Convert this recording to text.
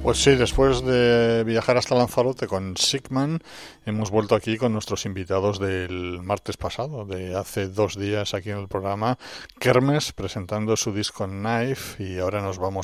Pues sí, después de viajar hasta Lanzarote con Sigman, hemos vuelto aquí con nuestros invitados del martes pasado, de hace 2 días aquí en el programa, Kermes presentando su disco Knife, y ahora nos vamos